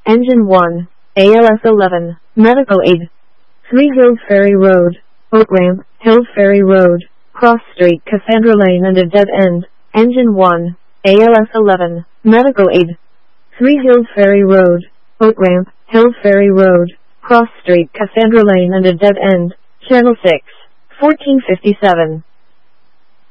Engine 1, ALS 11, Medical Aid. 3 Hills Ferry Road, Boat Ramp, Hills Ferry Road, Cross Street, Cassandra Lane and a dead end. Engine 1, ALS 11, Medical Aid. 3 Hills Ferry Road, Boat Ramp, Hills Ferry Road, Cross Street, Cassandra Lane and a dead end. Channel 6, 1457.